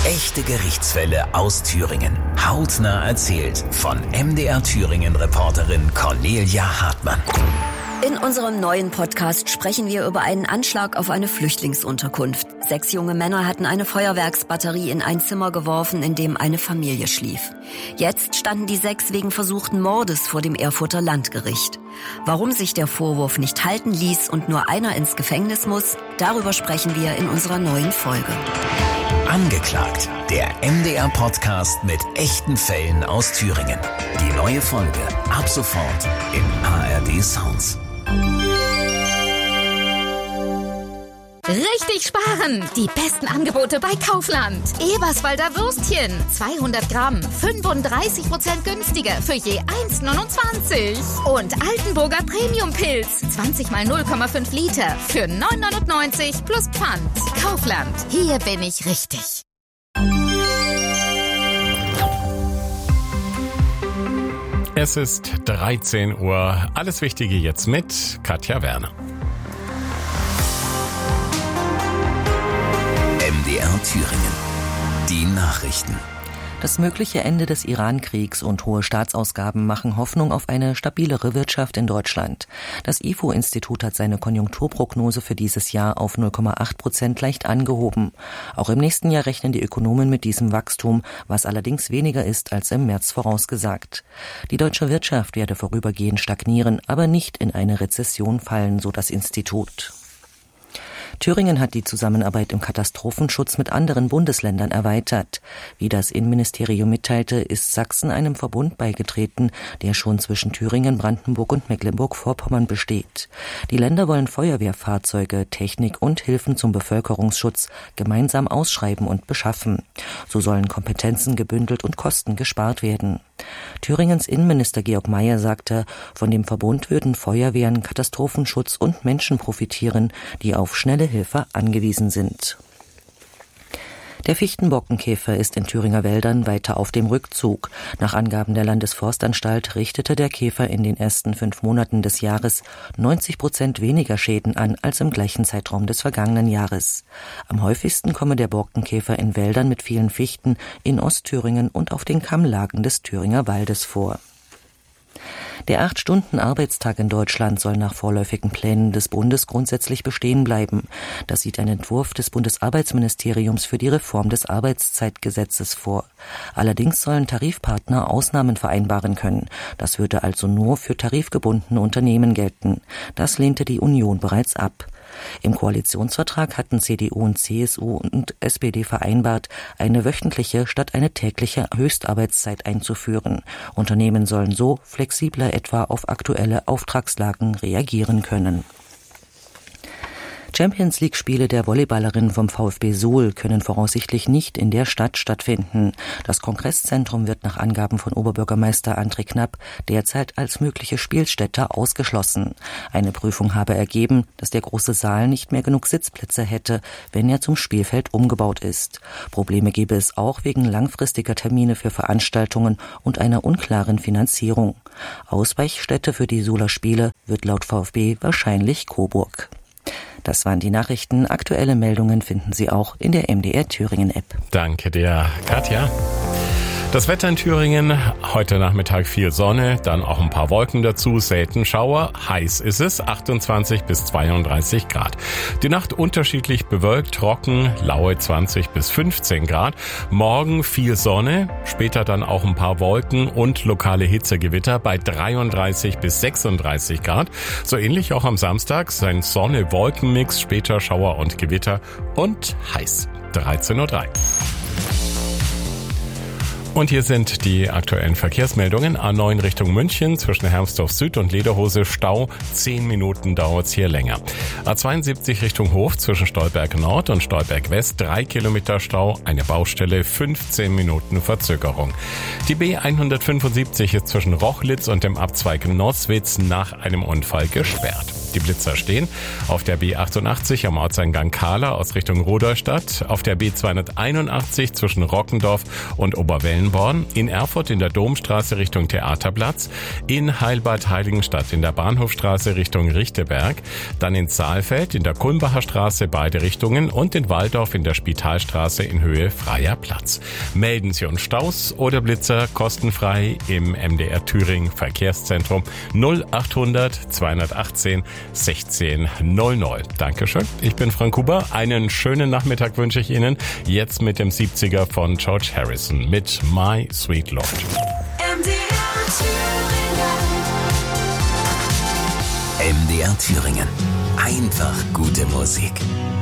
Echte Gerichtsfälle aus Thüringen. Hautnah erzählt von MDR Thüringen-Reporterin Cornelia Hartmann. In unserem neuen Podcast sprechen wir über einen Anschlag auf eine Flüchtlingsunterkunft. 6 junge Männer hatten eine Feuerwerksbatterie in ein Zimmer geworfen, in dem eine Familie schlief. Jetzt standen die 6 wegen versuchten Mordes vor dem Erfurter Landgericht. Warum sich der Vorwurf nicht halten ließ und nur einer ins Gefängnis muss, darüber sprechen wir in unserer neuen Folge. Angeklagt, der MDR-Podcast mit echten Fällen aus Thüringen. Die neue Folge ab sofort im ARD Sounds. Richtig sparen! Die besten Angebote bei Kaufland. Eberswalder Würstchen, 200 Gramm, 35% günstiger für je 1,29. Und Altenburger Premium-Pilz, 20 mal 0,5 Liter für 9,99 plus Pfand. Kaufland, hier bin ich richtig. Es ist 13 Uhr. Alles Wichtige jetzt mit Katja Werner. MDR Thüringen. Die Nachrichten. Das mögliche Ende des Iran-Kriegs und hohe Staatsausgaben machen Hoffnung auf eine stabilere Wirtschaft in Deutschland. Das IFO-Institut hat seine Konjunkturprognose für dieses Jahr auf 0,8% leicht angehoben. Auch im nächsten Jahr rechnen die Ökonomen mit diesem Wachstum, was allerdings weniger ist als im März vorausgesagt. Die deutsche Wirtschaft werde vorübergehend stagnieren, aber nicht in eine Rezession fallen, so das Institut. Thüringen hat die Zusammenarbeit im Katastrophenschutz mit anderen Bundesländern erweitert. Wie das Innenministerium mitteilte, ist Sachsen einem Verbund beigetreten, der schon zwischen Thüringen, Brandenburg und Mecklenburg-Vorpommern besteht. Die Länder wollen Feuerwehrfahrzeuge, Technik und Hilfen zum Bevölkerungsschutz gemeinsam ausschreiben und beschaffen. So sollen Kompetenzen gebündelt und Kosten gespart werden. Thüringens Innenminister Georg Mayer sagte, von dem Verbund würden Feuerwehren, Katastrophenschutz und Menschen profitieren, die auf schnelle Hilfe angewiesen sind. Der Fichtenbockenkäfer ist in Thüringer Wäldern weiter auf dem Rückzug. Nach Angaben der Landesforstanstalt richtete der Käfer in den ersten 5 Monaten des Jahres 90% weniger Schäden an als im gleichen Zeitraum des vergangenen Jahres. Am häufigsten komme der Borkenkäfer in Wäldern mit vielen Fichten in Ostthüringen und auf den Kammlagen des Thüringer Waldes vor. Der 8-Stunden-Arbeitstag in Deutschland soll nach vorläufigen Plänen des Bundes grundsätzlich bestehen bleiben. Das sieht ein Entwurf des Bundesarbeitsministeriums für die Reform des Arbeitszeitgesetzes vor. Allerdings sollen Tarifpartner Ausnahmen vereinbaren können. Das würde also nur für tarifgebundene Unternehmen gelten. Das lehnte die Union bereits ab. Im Koalitionsvertrag hatten CDU und CSU und SPD vereinbart, eine wöchentliche statt eine tägliche Höchstarbeitszeit einzuführen. Unternehmen sollen so flexibler etwa auf aktuelle Auftragslagen reagieren können. Champions-League-Spiele der Volleyballerinnen vom VfB Suhl können voraussichtlich nicht in der Stadt stattfinden. Das Kongresszentrum wird nach Angaben von Oberbürgermeister André Knapp derzeit als mögliche Spielstätte ausgeschlossen. Eine Prüfung habe ergeben, dass der große Saal nicht mehr genug Sitzplätze hätte, wenn er zum Spielfeld umgebaut ist. Probleme gebe es auch wegen langfristiger Termine für Veranstaltungen und einer unklaren Finanzierung. Ausweichstätte für die Suhler Spiele wird laut VfB wahrscheinlich Coburg. Das waren die Nachrichten. Aktuelle Meldungen finden Sie auch in der MDR Thüringen App. Danke dir, Katja. Das Wetter in Thüringen, heute Nachmittag viel Sonne, dann auch ein paar Wolken dazu, selten Schauer. Heiß ist es, 28 bis 32 Grad. Die Nacht unterschiedlich bewölkt, trocken, laue 20 bis 15 Grad. Morgen viel Sonne, später dann auch ein paar Wolken und lokale Hitzegewitter bei 33 bis 36 Grad. So ähnlich auch am Samstag, sein Sonne-Wolken-Mix, später Schauer und Gewitter und heiß, 13:03 Uhr. Und hier sind die aktuellen Verkehrsmeldungen. A9 Richtung München zwischen Hermsdorf Süd und Lederhose Stau. 10 Minuten dauert's hier länger. A72 Richtung Hof zwischen Stolberg Nord und Stolberg West 3 Kilometer Stau. Eine Baustelle, 15 Minuten Verzögerung. Die B175 ist zwischen Rochlitz und dem Abzweig Noswitz nach einem Unfall gesperrt. die Blitzer stehen. Auf der B88 am Ortseingang Kahler aus Richtung Rudolstadt, auf der B281 zwischen Rockendorf und Oberwellenborn, in Erfurt in der Domstraße Richtung Theaterplatz, in Heilbad-Heiligenstadt in der Bahnhofstraße Richtung Richteberg, dann in Saalfeld in der Kulmbacher Straße beide Richtungen und in Walldorf in der Spitalstraße in Höhe Freier Platz. Melden Sie uns Staus oder Blitzer kostenfrei im MDR Thüringen Verkehrszentrum 0800 218 1600. Dankeschön. Ich bin Frank Huber. Einen schönen Nachmittag wünsche ich Ihnen. Jetzt mit dem 70er von George Harrison mit My Sweet Lord. MDR Thüringen. Einfach gute Musik.